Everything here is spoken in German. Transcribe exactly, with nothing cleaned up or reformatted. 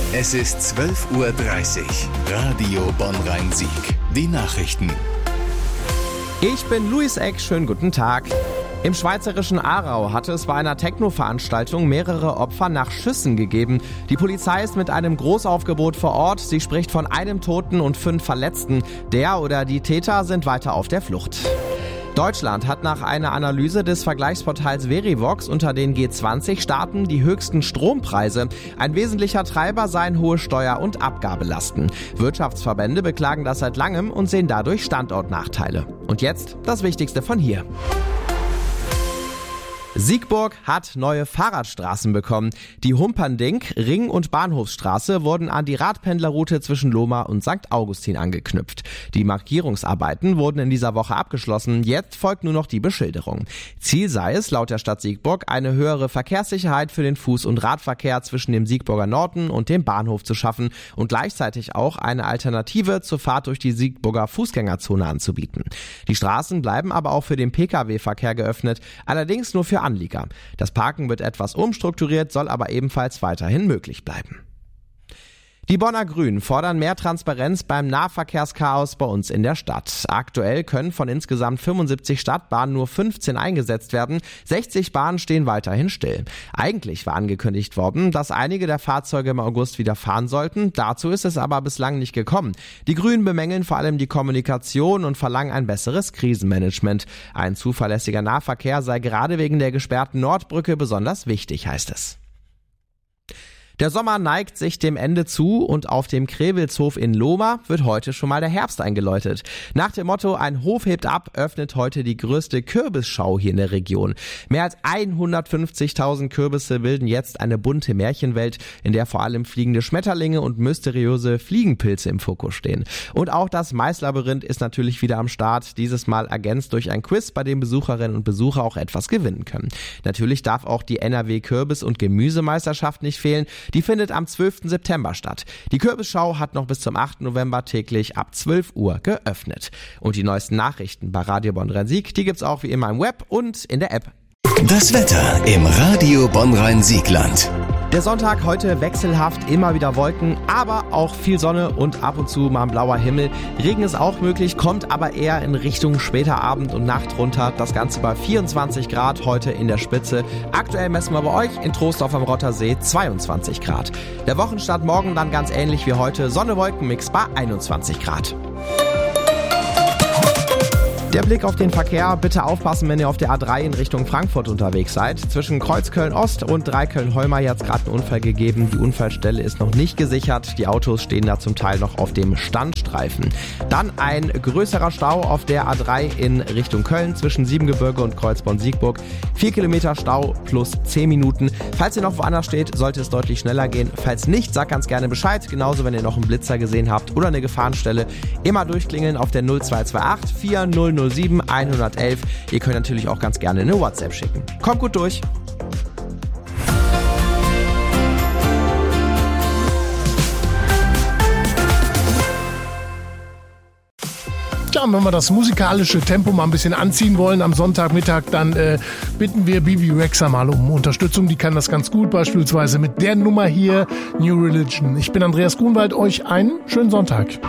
Es ist zwölf Uhr dreißig. Radio Bonn-Rhein-Sieg. Die Nachrichten. Ich bin Luis Eck. Schönen guten Tag. Im schweizerischen Aarau hatte es bei einer Techno-Veranstaltung mehrere Opfer nach Schüssen gegeben. Die Polizei ist mit einem Großaufgebot vor Ort. Sie spricht von einem Toten und fünf Verletzten. Der oder die Täter sind weiter auf der Flucht. Deutschland hat nach einer Analyse des Vergleichsportals Verivox unter den G zwanzig Staaten die höchsten Strompreise. Ein wesentlicher Treiber seien hohe Steuer- und Abgabelasten. Wirtschaftsverbände beklagen das seit langem und sehen dadurch Standortnachteile. Und jetzt das Wichtigste von hier. Siegburg hat neue Fahrradstraßen bekommen. Die Humperdinck, Ring- und Bahnhofsstraße wurden an die Radpendlerroute zwischen Lohmar und Sankt Augustin angeknüpft. Die Markierungsarbeiten wurden in dieser Woche abgeschlossen. Jetzt folgt nur noch die Beschilderung. Ziel sei es, laut der Stadt Siegburg, eine höhere Verkehrssicherheit für den Fuß- und Radverkehr zwischen dem Siegburger Norden und dem Bahnhof zu schaffen und gleichzeitig auch eine Alternative zur Fahrt durch die Siegburger Fußgängerzone anzubieten. Die Straßen bleiben aber auch für den Pkw-Verkehr geöffnet, allerdings nur für Anlieger. Das Parken wird etwas umstrukturiert, soll aber ebenfalls weiterhin möglich bleiben. Die Bonner Grünen fordern mehr Transparenz beim Nahverkehrschaos bei uns in der Stadt. Aktuell können von insgesamt fünfundsiebzig Stadtbahnen nur fünfzehn eingesetzt werden. sechzig Bahnen stehen weiterhin still. Eigentlich war angekündigt worden, dass einige der Fahrzeuge im August wieder fahren sollten. Dazu ist es aber bislang nicht gekommen. Die Grünen bemängeln vor allem die Kommunikation und verlangen ein besseres Krisenmanagement. Ein zuverlässiger Nahverkehr sei gerade wegen der gesperrten Nordbrücke besonders wichtig, heißt es. Der Sommer neigt sich dem Ende zu und auf dem Krewelshof in Lohmar wird heute schon mal der Herbst eingeläutet. Nach dem Motto "Ein Hof hebt ab" öffnet heute die größte Kürbisschau hier in der Region. Mehr als hundertfünfzigtausend Kürbisse bilden jetzt eine bunte Märchenwelt, in der vor allem fliegende Schmetterlinge und mysteriöse Fliegenpilze im Fokus stehen. Und auch das Maislabyrinth ist natürlich wieder am Start, dieses Mal ergänzt durch ein Quiz, bei dem Besucherinnen und Besucher auch etwas gewinnen können. Natürlich darf auch die N R W Kürbis- und Gemüsemeisterschaft nicht fehlen. Die findet am zwölften September statt. Die Kürbisschau hat noch bis zum achten November täglich ab zwölf Uhr geöffnet. Und die neuesten Nachrichten bei Radio Bonn-Rhein-Sieg, die gibt's auch wie immer im Web und in der App. Das Wetter im Radio Bonn-Rhein-Siegland. Der Sonntag heute wechselhaft, immer wieder Wolken, aber auch viel Sonne und ab und zu mal ein blauer Himmel. Regen ist auch möglich, kommt aber eher in Richtung später Abend und Nacht runter. Das Ganze bei vierundzwanzig Grad heute in der Spitze. Aktuell messen wir bei euch in Troisdorf am Rottersee zweiundzwanzig Grad. Der Wochenstart morgen dann ganz ähnlich wie heute. Sonne-Wolken-Mix bei einundzwanzig Grad. Der Blick auf den Verkehr, bitte aufpassen, wenn ihr auf der A drei in Richtung Frankfurt unterwegs seid. Zwischen Kreuzköln-Ost und Dreiköln-Holmer hat es gerade einen Unfall gegeben. Die Unfallstelle ist noch nicht gesichert. Die Autos stehen da zum Teil noch auf dem Standstreifen. Dann ein größerer Stau auf der A drei in Richtung Köln zwischen Siebengebirge und Kreuzborn-Siegburg. Vier Kilometer Stau plus zehn Minuten. Falls ihr noch woanders steht, sollte es deutlich schneller gehen. Falls nicht, sagt ganz gerne Bescheid. Genauso, wenn ihr noch einen Blitzer gesehen habt oder eine Gefahrenstelle. Immer durchklingeln auf der null zwei zwei acht vier null null sieben eins eins eins. Ihr könnt natürlich auch ganz gerne eine WhatsApp schicken. Kommt gut durch. Ja, und wenn wir das musikalische Tempo mal ein bisschen anziehen wollen am Sonntagmittag, dann äh, bitten wir Bibi Rexha mal um Unterstützung. Die kann das ganz gut, beispielsweise mit der Nummer hier, New Religion. Ich bin Andreas Grunwald, euch einen schönen Sonntag.